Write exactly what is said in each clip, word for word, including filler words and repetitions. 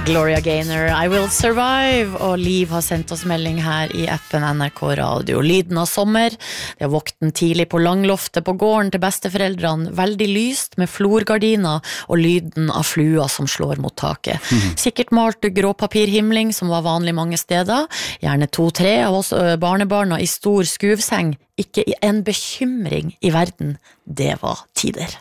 Gloria Gaynor, I Will Survive. Og Liv har sendt oss melding her i appen N R K Radio. Lyden av sommer. Det har våknet tidlig på langloftet på gården til besteforeldrene. Veldig lyst med florgardiner og lyden av flua som slår mot taket. Mm. Sikkert malt gråpapirhimling som var vanlig mange steder. Gjerne to-tre av oss barnebarna i stor skuvseng. Ikke en bekymring i verden. Det var tider.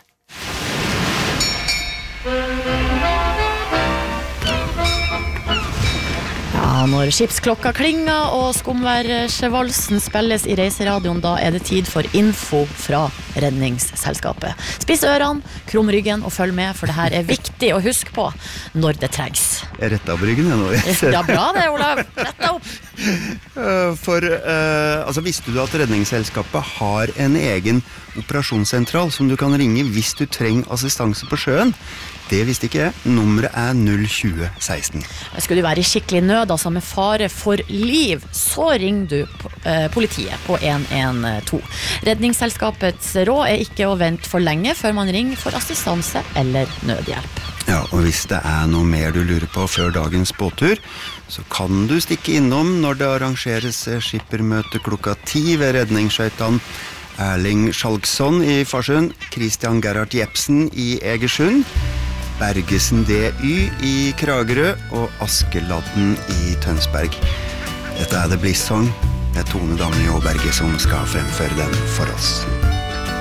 Ja, når skipsklokka klinger og skumværskjevalsen spilles i reiseradioen, da er det tid for info fra Redningsselskapet. Spiss ørene, krum ryggen og følg med, for det her er viktig å huske på når det trengs. Jeg rettet opp ryggen jeg nå. Ja, bra det, Olav. Rett opp. For, uh, altså, visste du at Redningsselskapet har en egen operasjonssentral som du kan ringe hvis du trenger assistanse på sjøen? Det visste ikke jeg. Nummeret er null tjue seksten. Skulle du være i skikkelig nød, altså med fare for liv, så ringer du eh, politiet på en en to. Redningsselskapets råd er ikke å vente for lenge før man ringer for assistanse eller nødhjelp. Ja, og hvis det er noe mer du lurer på før dagens båttur, så kan du stikke innom når det arrangeres skippermøte klokka ti ved redningsskøytene. Erling Skjalgsson i Farsund, Christian Gerhard Jepsen i Egersund, Bergesen D Y i Kragerø og Askeladden i Tønsberg. Dette er The Bliss Song. Det er Tone Damli Aaberge som skal fremføre den for oss.